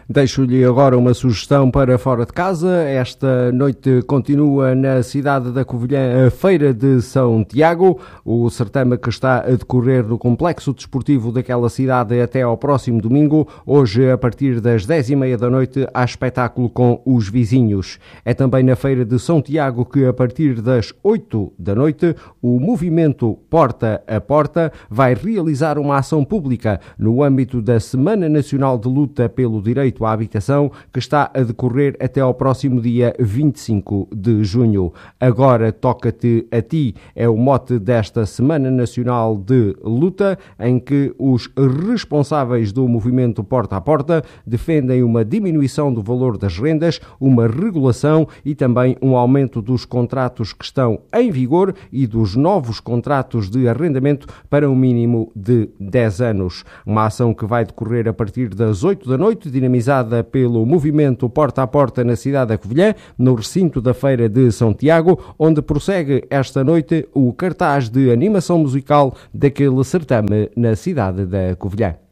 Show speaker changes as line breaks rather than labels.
Deixo-lhe agora uma sugestão para fora de casa. Esta noite continua na cidade da Covilhã a Feira de São Tiago, o certame que está a decorrer no complexo desportivo daquela cidade até ao próximo domingo. Hoje, a partir das 10h30 da noite, há espetáculo com os vizinhos. É também na Feira de São Tiago que, a partir das 8 da noite, o movimento Porta a Porta vai realizar uma ação pública no âmbito da Semana Nacional de Luta pelo Direito à Habitação, que está a decorrer até ao próximo dia 25 de junho. Agora toca-te a ti, é o mote desta Semana Nacional de Luta, em que os responsáveis do movimento Porta a Porta defendem uma diminuição do valor das rendas, uma regulação e também um aumento dos contratos que estão em vigor e dos novos contratos de arrendamento para um mínimo de 10 anos. Uma ação que vai decorrer a partir das 8 da noite, dinamizada pelo movimento Porta a Porta na cidade da Covilhã, no recinto da Feira de São Tiago, onde prossegue esta noite o cartaz de animação musical daquele certame na cidade da Covilhã.